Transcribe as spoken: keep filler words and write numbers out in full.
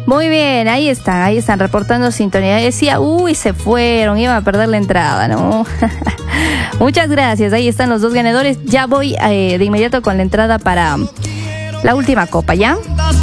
Muy bien, ahí están, ahí están reportando sintonía. Decía, uy, se fueron, iban a perder la entrada, ¿no? Muchas gracias, ahí están los dos ganadores. Ya voy eh, de inmediato con la entrada para la última copa, ¿ya?